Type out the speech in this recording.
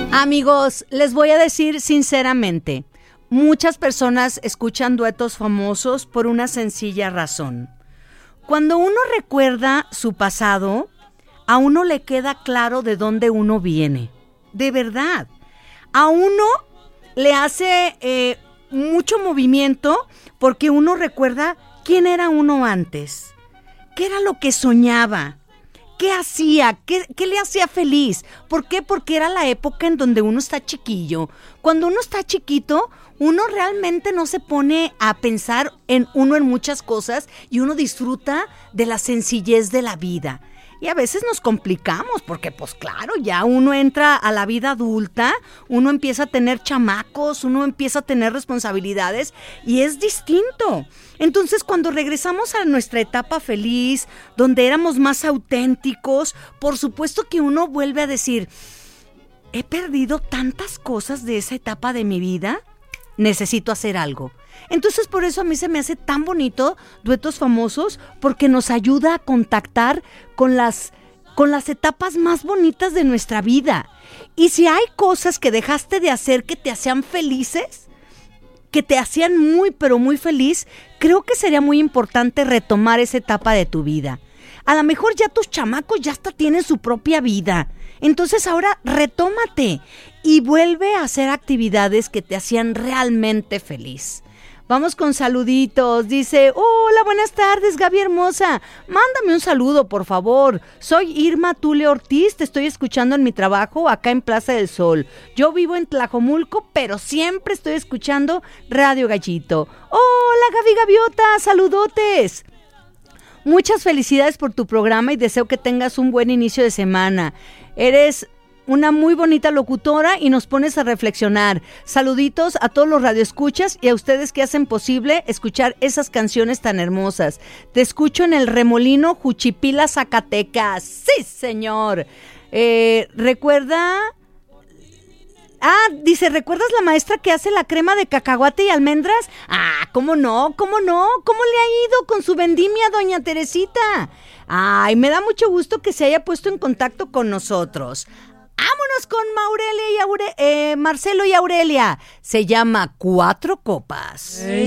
Amigos, les voy a decir sinceramente, muchas personas escuchan duetos famosos por una sencilla razón. Cuando uno recuerda su pasado, a uno le queda claro de dónde uno viene. De verdad. A uno le hace mucho movimiento porque uno recuerda quién era uno antes. ¿Qué era lo que soñaba? ¿Qué hacía? ¿Qué le hacía feliz? ¿Por qué? Porque era la época en donde uno está chiquillo. Cuando uno está chiquito, uno realmente no se pone a pensar en muchas cosas y uno disfruta de la sencillez de la vida. Y a veces nos complicamos porque, pues claro, ya uno entra a la vida adulta, uno empieza a tener chamacos, uno empieza a tener responsabilidades y es distinto. Entonces, cuando regresamos a nuestra etapa feliz, donde éramos más auténticos, por supuesto que uno vuelve a decir, he perdido tantas cosas de esa etapa de mi vida, necesito hacer algo. Entonces, por eso a mí se me hace tan bonito Duetos Famosos, porque nos ayuda a contactar con las etapas más bonitas de nuestra vida. Y si hay cosas que dejaste de hacer que te hacían felices, que te hacían muy, pero muy feliz, creo que sería muy importante retomar esa etapa de tu vida. A lo mejor ya tus chamacos ya hasta tienen su propia vida. Entonces ahora retómate y vuelve a hacer actividades que te hacían realmente feliz. Vamos con saluditos. Dice, hola, buenas tardes, Gaby hermosa. Mándame un saludo, por favor. Soy Irma Tule Ortiz, te estoy escuchando en mi trabajo acá en Plaza del Sol. Yo vivo en Tlajomulco, pero siempre estoy escuchando Radio Gallito. Hola, Gaviota, saludotes. Muchas felicidades por tu programa y deseo que tengas un buen inicio de semana. Eres una muy bonita locutora y nos pones a reflexionar. Saluditos a todos los radioescuchas y a ustedes que hacen posible escuchar esas canciones tan hermosas. Te escucho en el Remolino, Juchipila, Zacatecas. ¡Sí, señor! Dice, ¿recuerdas la maestra que hace la crema de cacahuate y almendras? ¿Cómo no? ¿Cómo no? ¿Cómo le ha ido con su vendimia, doña Teresita? Ay, me da mucho gusto que se haya puesto en contacto con nosotros. Vámonos con Marcelo y Aurelia. Se llama Cuatro Copas.